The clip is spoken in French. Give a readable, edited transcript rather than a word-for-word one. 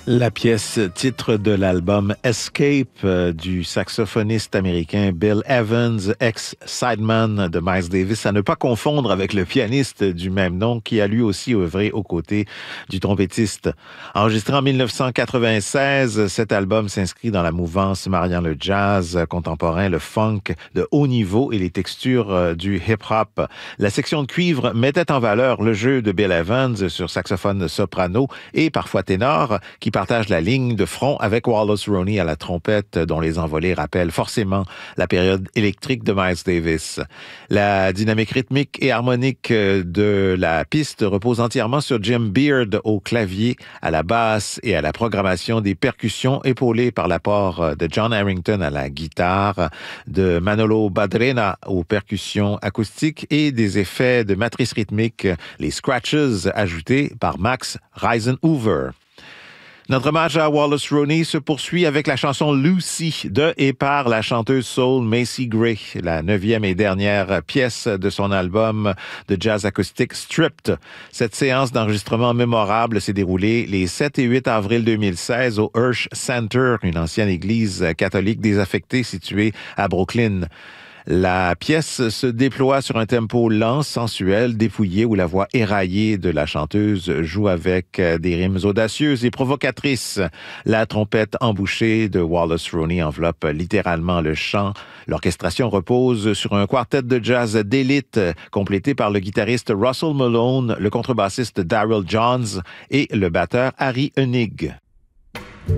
La pièce titre de l'album Escape du saxophoniste américain Bill Evans, ex-sideman de Miles Davis, à ne pas confondre avec le pianiste du même nom qui a lui aussi œuvré aux côtés du trompettiste. Enregistré en 1996, cet album s'inscrit dans la mouvance mariant le jazz contemporain, le funk de haut niveau et les textures du hip-hop. La section de cuivre mettait en valeur le jeu de Bill Evans sur saxophone soprano et parfois ténor, qui partage la ligne de front avec Wallace Roney à la trompette, dont les envolées rappellent forcément la période électrique de Miles Davis. La dynamique rythmique et harmonique de la piste repose entièrement sur Jim Beard au clavier, à la basse et à la programmation des percussions, épaulées par l'apport de John Harrington à la guitare, de Manolo Badrena aux percussions acoustiques et des effets de matrice rythmique, les scratches ajoutés par Max Reisenhoover. Notre hommage à Wallace Roney se poursuit avec la chanson Lucy de et par la chanteuse soul Macy Gray, la 9e et dernière pièce de son album de jazz acoustique Stripped. Cette séance d'enregistrement mémorable s'est déroulée les 7 et 8 avril 2016 au Hirsch Center, une ancienne église catholique désaffectée située à Brooklyn. La pièce se déploie sur un tempo lent, sensuel, dépouillé, où la voix éraillée de la chanteuse joue avec des rimes audacieuses et provocatrices. La trompette embouchée de Wallace Roney enveloppe littéralement le chant. L'orchestration repose sur un quartet de jazz d'élite, complété par le guitariste Russell Malone, le contrebassiste Daryl Johns et le batteur Harry Enig.